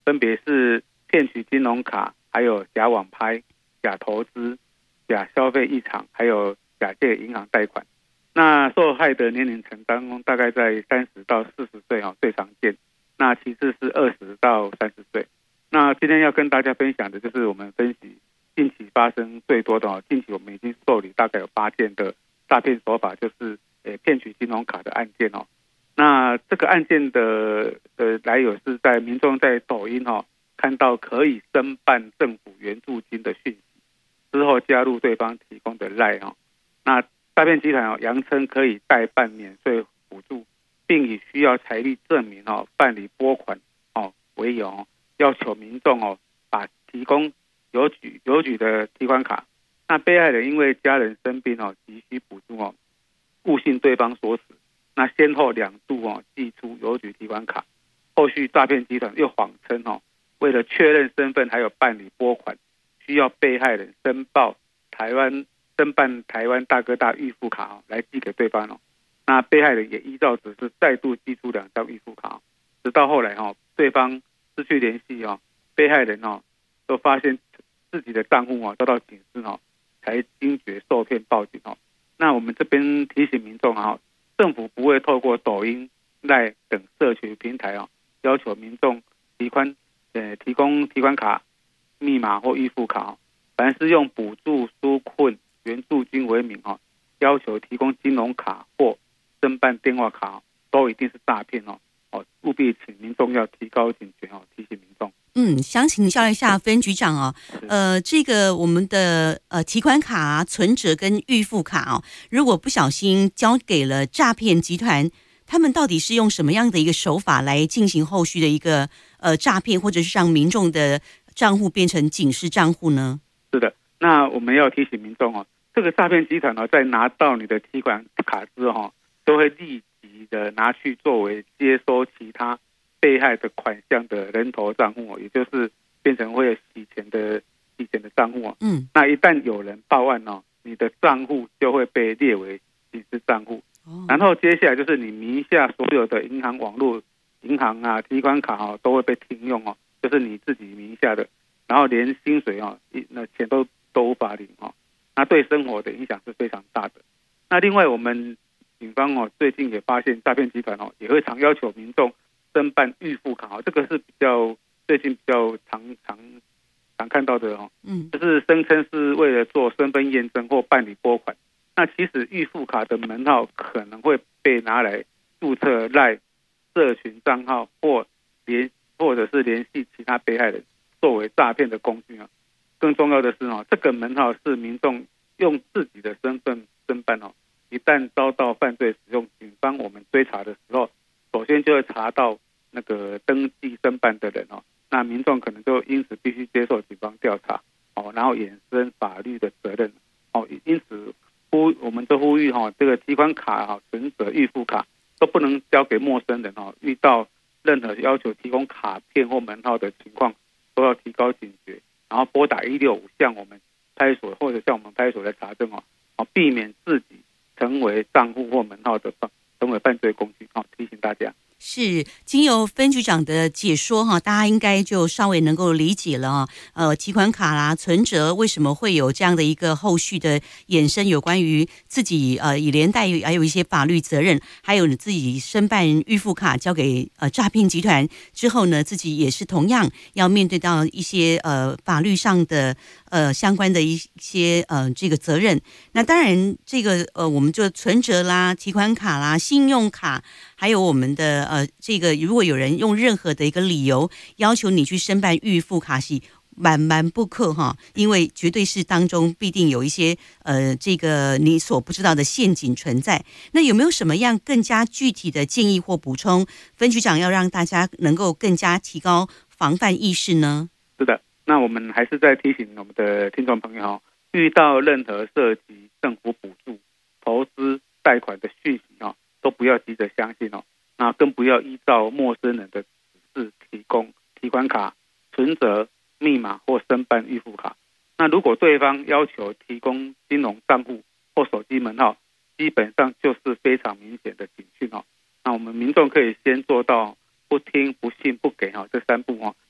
分别是骗取金融卡，还有假网拍、假投资、假消费异常，还有假借银行贷款。那受害的年龄层当中，大概在30到40岁最常见。那其次是20到30岁。那今天要跟大家分享的就是我们分析近期发生最多的近期我们已经受理大概有8件的诈骗手法，就是骗取金融卡的案件那这个案件的来由是在民众在抖音看到可以申办政府援助金的讯息之后，加入对方提供的 LINE 那诈骗集团扬称可以代办免税补助，并以需要财力证明办理拨款为由要求民众把提供邮局的提款卡。那被害人因为家人生病急需补助误信对方所使，那先后2度寄出邮局提款卡。后续诈骗集团又谎称为了确认身份还有办理拨款，需要被害人申办台湾大哥大预付卡来寄给对方那被害人也依照指示再度寄出2张预付卡直到后来对方失去联系被害人都发现自己的账户遭到警示才惊觉受骗报警那我们这边提醒民众政府不会透过抖音、LINE 等社群平台要求民众提供提款卡密码或预付卡凡是用补助、纾困、援助金为名要求提供金融卡或申办电话卡都一定是诈骗务必请民众要提高警觉提醒民众。 想请教一下分局长这个我们的提款卡存折跟预付卡如果不小心交给了诈骗集团，他们到底是用什么样的一个手法来进行后续的一个诈骗，或者是让民众的账户变成警示账户呢？ 是的，那我们要提醒民众这个诈骗集团在拿到你的提款卡之后都会立即的拿去作为接收其他被害的款项的人头账户也就是变成会有洗钱的账户那一旦有人报案你的账户就会被列为警示账户然后接下来就是你名下所有的银行网络银行提款卡都会被停用就是你自己名下的，然后连薪水那钱都无法领那对生活的影响是非常大的。那另外我们警方最近也发现诈骗集团也会常要求民众申办预付卡这个是最近比较常看到的就是声称是为了做身份验证或办理拨款。那其实预付卡的门号可能会被拿来注册LINE社群账号或者是联系其他被害人作为诈骗的工具更重要的是这个门号是民众用自己的身份申办一旦遭到犯罪使用，警方我们追查的时候首先就会查到那个登记申办的人那民众可能就因此必须接受警方调查然后衍生法律的责任因此我们就呼吁这个提款卡存折、预付卡都不能交给陌生人遇到任何要求提供卡片或门号的情况都要提高警觉，然后拨打165向我们派出所或者向我们派出所来查证避免自己成为账户或门号的成为犯罪工具提醒大家。 是经由分局长的解说大家应该就稍微能够理解了提款卡啦、存折为什么会有这样的一个后续的衍生，有关于自己以连带还有一些法律责任，还有你自己申办预付卡交给诈骗集团之后呢，自己也是同样要面对到一些法律上的相关的一些这个责任。那当然这个我们就存折啦、提款卡啦、信用卡，还有我们的这个如果有人用任何的一个理由要求你去申办预付卡是蛮不可因为绝对是当中必定有一些这个你所不知道的陷阱存在。那有没有什么样更加具体的建议或补充，分局长要让大家能够更加提高防范意识呢？ 是的，那我们还是在提醒我们的听众朋友遇到任何涉及政府补助、投资、贷款的讯息都不要急着相信那更不要依照陌生人的指示提供提款卡、存折、密码或申办预付卡。那如果对方要求提供金融账户或手机门号，基本上就是非常明显的警讯那我们民众可以先做到不听、不信、不给这3步